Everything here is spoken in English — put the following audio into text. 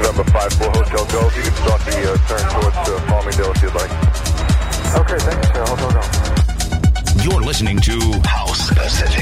November 54 Hotel Go. You can start the turn towards Farmingdale if you'd like. Okay, thank you, sir. Hotel Go. You're listening to House Essentials.